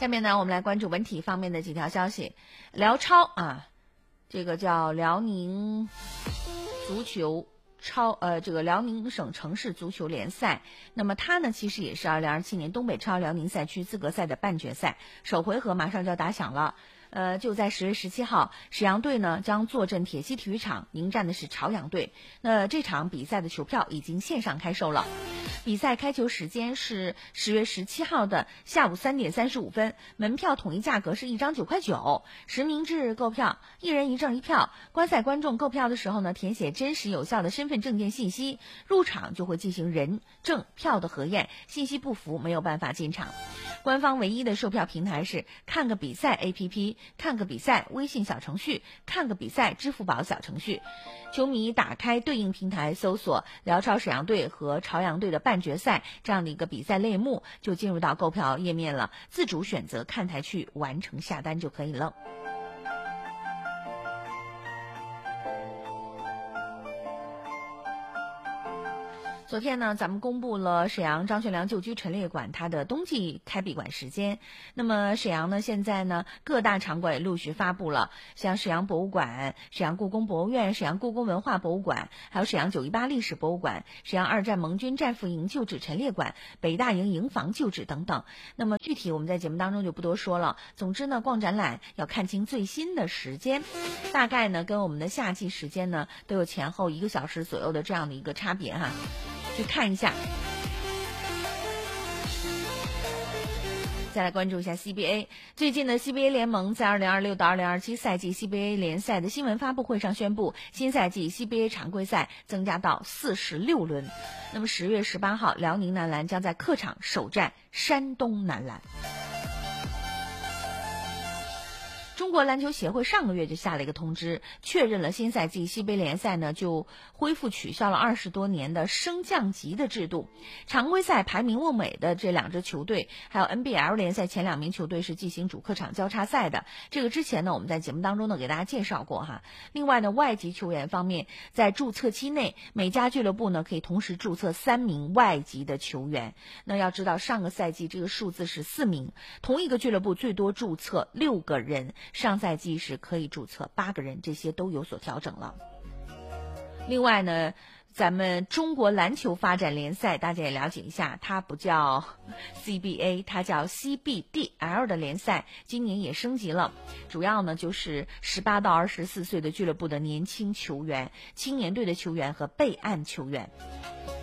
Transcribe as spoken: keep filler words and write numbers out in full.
下面呢，我们来关注文体方面的几条消息。辽超啊，这个叫辽宁足球超呃，这个辽宁省城市足球联赛，那么它呢其实也是二零二七年东北超辽宁赛区资格赛的半决赛，首回合马上就要打响了。呃，就在十月十七号，沈阳队呢将坐镇铁西体育场迎战的是朝阳队。那这场比赛的球票已经线上开售了。比赛开球时间是十月十七号的下午三点三十五分，门票统一价格是一张九块九，实名制购票，一人一证一票。观赛观众购票的时候呢，填写真实有效的身份证件信息，入场就会进行人证票的核验，信息不符没有办法进场。官方唯一的售票平台是看个比赛 A P P、看个比赛微信小程序、看个比赛支付宝小程序。球迷打开对应平台，搜索辽超沈阳队和朝阳队的半决赛这样的一个比赛类目，就进入到购票页面了，自主选择看台区完成下单就可以了。昨天呢，咱们公布了沈阳张学良旧居陈列馆它的冬季开闭馆时间。那么沈阳呢，现在呢各大场馆也陆续发布了，像沈阳博物馆、沈阳故宫博物院、沈阳故宫文化博物馆，还有沈阳九一八历史博物馆、沈阳二战盟军战俘营旧址陈列馆、北大营营房旧址等等。那么具体我们在节目当中就不多说了。总之呢，逛展览要看清最新的时间，大概呢跟我们的夏季时间呢都有前后一个小时左右的这样的一个差别哈。去看一下。再来关注一下 C B A。 最近的 C B A 联盟在二零二六到二零二七赛季 C B A 联赛的新闻发布会上宣布，新赛季 C B A 常规赛增加到四十六轮。那么十月十八号，辽宁男篮将在客场首战山东男篮。中国篮球协会上个月就下了一个通知，确认了新赛季 C B A 联赛呢就恢复取消了二十多年的升降级的制度。常规赛排名末尾的这两支球队，还有 N B L 联赛前两名球队是进行主客场交叉赛的。这个之前呢我们在节目当中呢给大家介绍过哈。另外呢，外籍球员方面，在注册期内，每家俱乐部呢可以同时注册三名外籍的球员。那要知道上个赛季这个数字是四名，同一个俱乐部最多注册六个人。上赛季是可以注册八个人，这些都有所调整了。另外呢，咱们中国篮球发展联赛大家也了解一下，它不叫 C B A， 它叫 C B D L 的联赛，今年也升级了。主要呢就是十八到二十四岁的俱乐部的年轻球员、青年队的球员和备案球员。